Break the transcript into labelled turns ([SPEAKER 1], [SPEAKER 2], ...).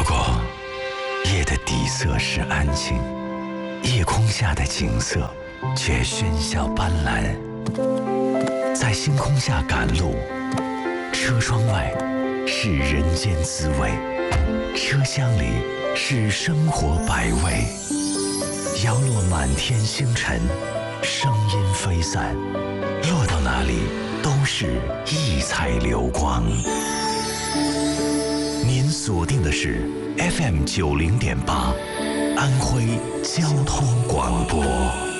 [SPEAKER 1] 不过，夜的底色是安静，夜空下的景色却喧嚣斑斓。在星空下赶路，车窗外是人间滋味，车厢里是生活百味。摇落满天星辰，声音飞散，落到哪里都是异彩流光。您锁定的是 FM90.8，安徽交通广播。